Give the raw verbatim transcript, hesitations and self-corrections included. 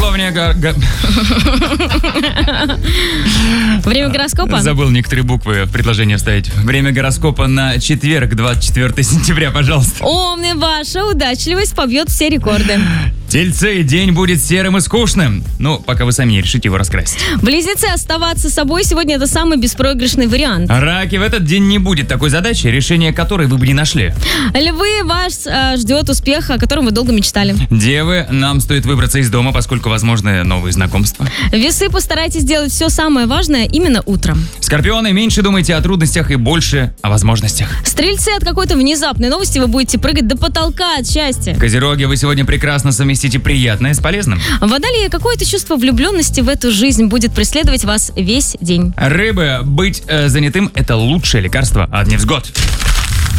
Скорпионе... го- го- Время гороскопа? Забыл некоторые буквы в предложение вставить. Время гороскопа на четверг, двадцать четвёртого сентября, пожалуйста. Овны, ваша удачливость побьет все рекорды. Тельцы, день будет серым и скучным. Ну, пока вы сами не решите его раскрасить. Близнецы, оставаться собой сегодня это самый беспроигрышный вариант. Раки, в этот день не будет такой задачи, решение которой вы бы не нашли. Львы, вас э, ждет успех, о котором вы долго мечтали. Девы, нам стоит выбраться из дома, поскольку возможны новые знакомства. Весы, постарайтесь сделать все самое важное именно утром. Скорпионы, меньше думайте о трудностях и больше о возможностях. Стрельцы, от какой-то внезапной новости вы будете прыгать до потолка от счастья. Козероги, вы сегодня прекрасно совместите приятное с полезным. Водолеи, какое-то чувство влюбленности в эту жизнь будет преследовать вас весь день. Рыбы, быть э, занятым – это лучшее лекарство от невзгод.